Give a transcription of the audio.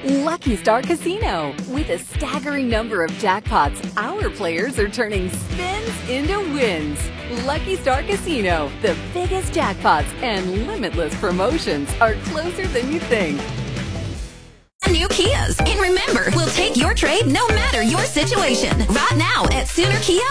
Lucky Star Casino. With a staggering number of jackpots, our players are turning spins into wins. Lucky Star Casino, the biggest jackpots and limitless promotions are closer than you think. New Kias. And remember, we'll take your trade no matter your situation. Right now at Sooner Kia.